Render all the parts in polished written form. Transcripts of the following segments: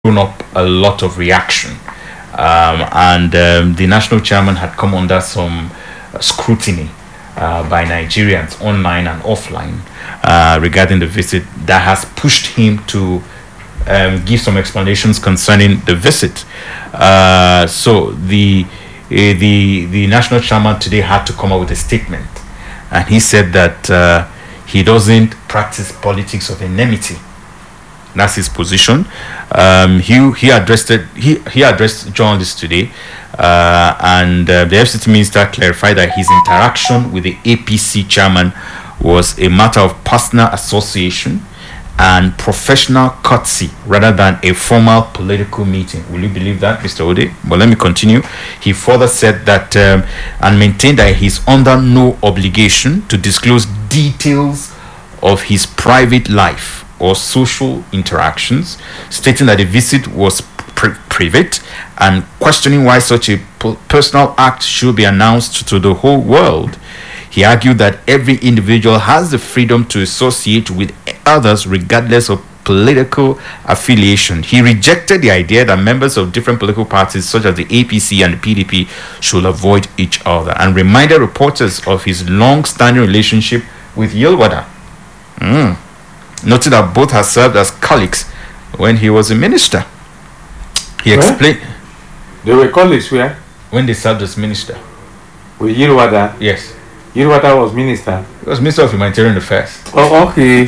thrown up a lot of reaction. And the national chairman had come under some scrutiny by Nigerians online and offline regarding the visit that has pushed him to give some explanations concerning the visit. So the national chairman today had to come up with a statement, and he said that he doesn't practice politics of enmity. That's his position. He addressed journalists today, and the FCT minister clarified that his interaction with the APC chairman was a matter of personal association and professional courtesy rather than a formal political meeting. Will you believe that, Mr. Ode? But let me continue. He further said that and maintained that he's under no obligation to disclose details of his private life or social interactions, stating that the visit was private and questioning why such a personal act should be announced to the whole world. He argued that every individual has the freedom to associate with others regardless of political affiliation. He rejected the idea that members of different political parties such as the APC and the PDP should avoid each other, and reminded reporters of his long-standing relationship with Yilwada, noting that both had served as colleagues when he was a minister. He explained... They were colleagues where? When they served as minister. With Yilwada? Yes. Yilwada was minister? He was Minister of Humanitarian Affairs. Oh, okay.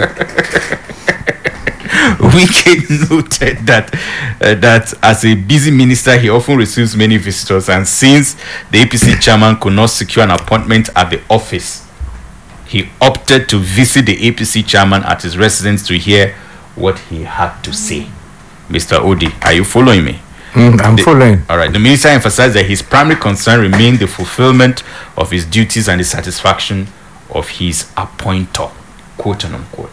Wike noted that as a busy minister, he often receives many visitors, and since the APC chairman could not secure an appointment at the office, he opted to visit the APC chairman at his residence to hear what he had to say. Mr. Odi, are you following me? I'm following. All right. The minister emphasized that his primary concern remained the fulfillment of his duties and the satisfaction of his appointer, quote unquote.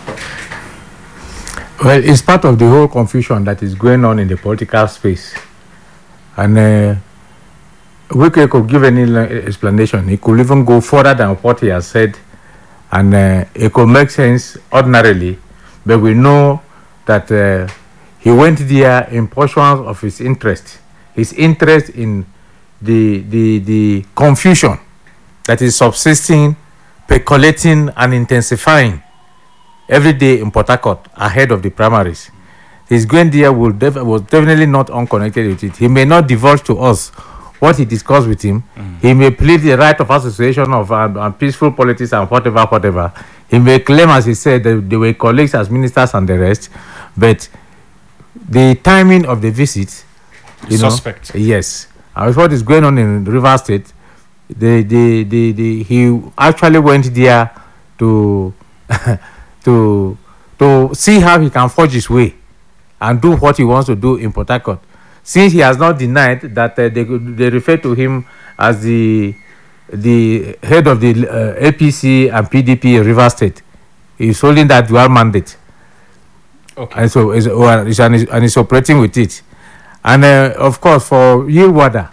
Well, it's part of the whole confusion that is going on in the political space. And Wike could give any explanation. He could even go further than what he has said. And it could make sense ordinarily. But we know that he went there in pursuance of his interest. His interest in the confusion that is subsisting, percolating, and intensifying every day in Port Harcourt ahead of the primaries. His going there was definitely not unconnected with it. He may not divulge to us what he discussed with him. He may plead the right of association of peaceful politics and whatever. He may claim, as he said, that they were colleagues as ministers and the rest. But the timing of the visit, suspect. Yes. And what is going on in Rivers State, he actually went there to to see how he can forge his way and do what he wants to do in Port Harcourt. Since he has not denied that they refer to him as the head of the APC and PDP Rivers State. He's holding that dual mandate. Okay. And so he's operating with it. And of course, for Yilwada,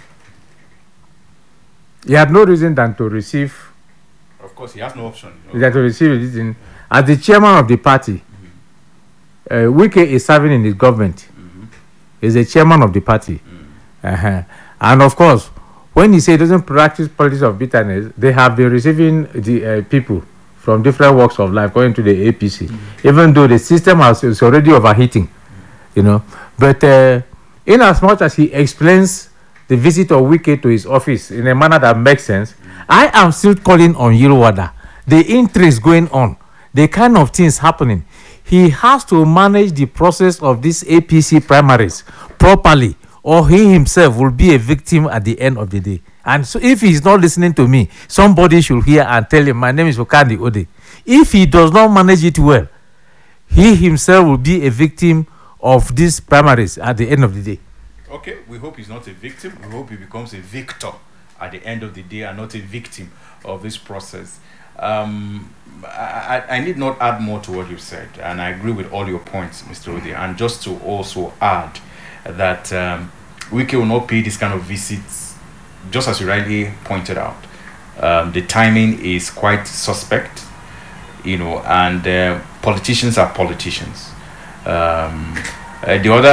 he had no reason than to receive. Of course, he has no option. He had to receive it as the chairman of the party. Wike is serving in his government. He's the chairman of the party. And of course, when he says he doesn't practice politics of bitterness, they have been receiving the people from different walks of life going to the APC, even though the system is already overheating, But in as much as he explains the visit of Wike to his office in a manner that makes sense, I am still calling on Yilwada. The interest going on, the kind of things happening. He has to manage the process of these APC primaries properly, or he himself will be a victim at the end of the day. And so if he's not listening to me, somebody should hear and tell him, my name is Okandi Ode. If he does not manage it well, he himself will be a victim of these primaries at the end of the day. Okay, we hope he's not a victim. We hope he becomes a victor at the end of the day and not a victim of this process. I need not add more to what you said, and I agree with all your points, Mr. Ode. And just to also add that Wike will not pay this kind of visits, just as you rightly pointed out. The timing is quite suspect, and politicians are politicians. The other